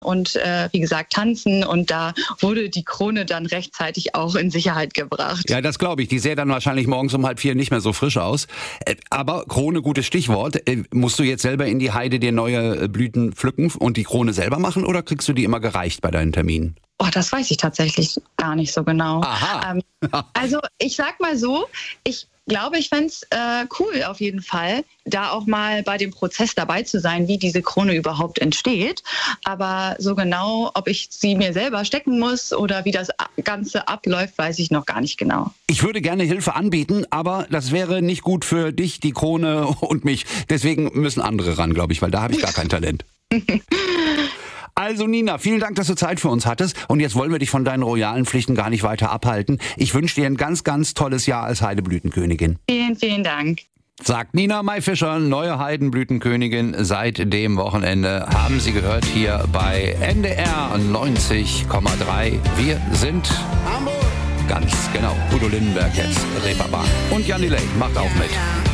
und wie gesagt tanzen, und da wurde die Krone dann rechtzeitig auch in Sicherheit gebracht. Ja, das glaube ich. Die sähe dann wahrscheinlich morgens um 3:30 nicht mehr so frisch aus. Aber Krone, gutes Stichwort. Musst du jetzt selber in die Heide dir neue Blüten pflücken und die Krone selber machen oder kriegst du die immer gereicht bei deinen Terminen? Oh, das weiß ich tatsächlich gar nicht so genau. Aha. Also ich sag mal so, ich glaube, ich fände es cool auf jeden Fall, da auch mal bei dem Prozess dabei zu sein, wie diese Krone überhaupt entsteht. Aber so genau, ob ich sie mir selber stecken muss oder wie das Ganze abläuft, weiß ich noch gar nicht genau. Ich würde gerne Hilfe anbieten, aber das wäre nicht gut für dich, die Krone und mich. Deswegen müssen andere ran, glaube ich, weil da habe ich gar kein Talent. Also Nina, vielen Dank, dass du Zeit für uns hattest. Und jetzt wollen wir dich von deinen royalen Pflichten gar nicht weiter abhalten. Ich wünsche dir ein ganz, ganz tolles Jahr als Heideblütenkönigin. Vielen, vielen Dank. Sagt Nina Maifischer, neue Heidenblütenkönigin seit dem Wochenende. Haben Sie gehört hier bei NDR 90,3. Wir sind Hamburg. Ganz genau. Udo Lindenberg jetzt, Reeperbahn. Und Jan Delay macht auch mit.